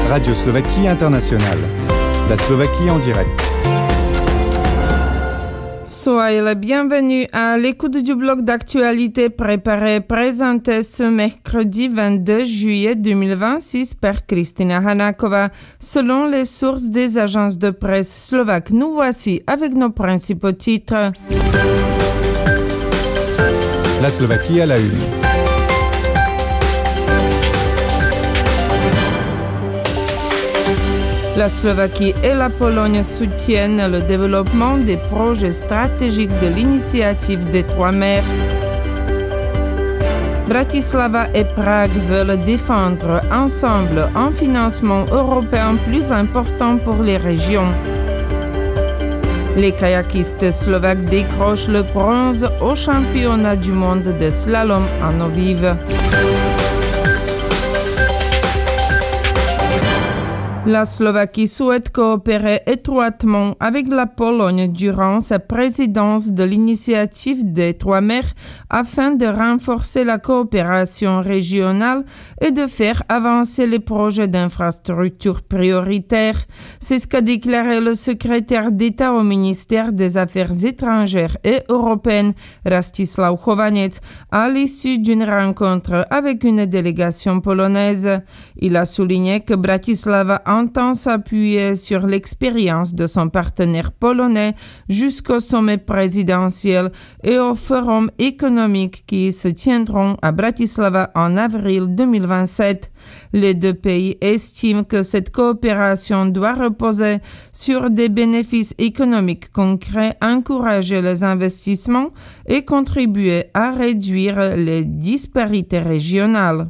Radio Slovaquie Internationale. La Slovaquie en direct. Soyez les bienvenus à l'écoute du bloc d'actualité préparé et présenté ce mercredi 22 juillet 2026 par Kristina Hanáková. Selon les sources des agences de presse slovaques, nous voici avec nos principaux titres. La Slovaquie à la une. La Slovaquie et la Pologne soutiennent le développement des projets stratégiques de l'initiative des Trois mers. Bratislava et Prague veulent défendre ensemble un financement européen plus important pour les régions. Les kayakistes slovaques décrochent le bronze au championnat du monde de slalom en eau vive. La Slovaquie souhaite coopérer étroitement avec la Pologne durant sa présidence de l'initiative des Trois mers afin de renforcer la coopération régionale et de faire avancer les projets d'infrastructures prioritaires. C'est ce qu'a déclaré le secrétaire d'État au ministère des Affaires étrangères et européennes, Rastislav Chovanec, à l'issue d'une rencontre avec une délégation polonaise. Il a souligné que Bratislava entend s'appuyer sur l'expérience de son partenaire polonais jusqu'au sommet présidentiel et au forum économique qui se tiendront à Bratislava en avril 2027. Les deux pays estiment que cette coopération doit reposer sur des bénéfices économiques concrets, encourager les investissements et contribuer à réduire les disparités régionales.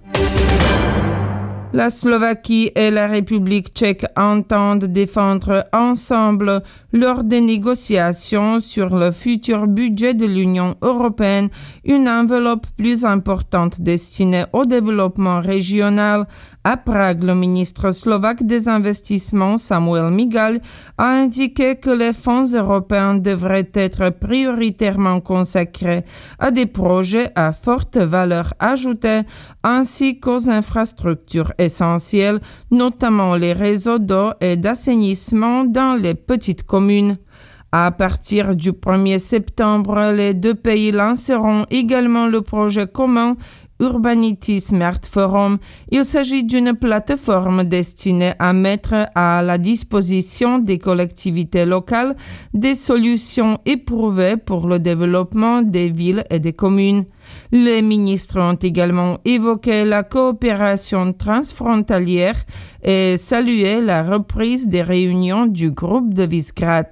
La Slovaquie et la République tchèque entendent défendre ensemble lors des négociations sur le futur budget de l'Union européenne une enveloppe plus importante destinée au développement régional. À Prague, le ministre slovaque des investissements, Samuel Migal, a indiqué que les fonds européens devraient être prioritairement consacrés à des projets à forte valeur ajoutée ainsi qu'aux infrastructures essentielles, notamment les réseaux d'eau et d'assainissement dans les petites communes. À partir du 1er septembre, les deux pays lanceront également le projet commun Urbanity Smart Forum. Il s'agit d'une plateforme destinée à mettre à la disposition des collectivités locales des solutions éprouvées pour le développement des villes et des communes. Les ministres ont également évoqué la coopération transfrontalière et salué la reprise des réunions du groupe de Visegrad.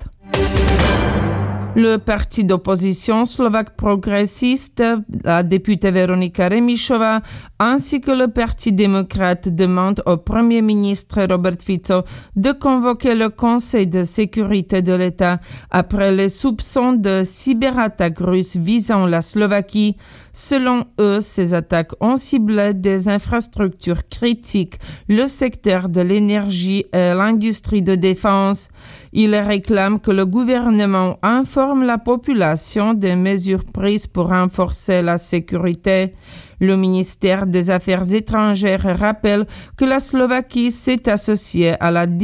Le parti d'opposition slovaque progressiste, la députée Veronika Remišová, ainsi que le parti démocrate demandent au Premier ministre Robert Fico de convoquer le Conseil de sécurité de l'État après les soupçons de cyberattaques russes visant la Slovaquie. Selon eux, ces attaques ont ciblé des infrastructures critiques, le secteur de l'énergie et l'industrie de défense. Ils réclament que le gouvernement informe la population des mesures prises pour renforcer la sécurité. Le ministère des Affaires étrangères rappelle que la Slovaquie s'est associée à la